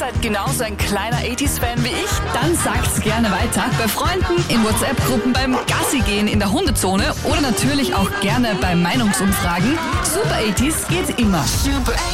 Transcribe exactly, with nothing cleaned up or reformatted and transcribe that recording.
seid genauso ein kleiner achtziger-Fan wie ich? Dann sagt's gerne weiter. Bei Freunden, in WhatsApp-Gruppen, beim Gassi-Gehen in der Hundezone oder natürlich auch gerne bei Meinungsumfragen. Super achtziger geht immer.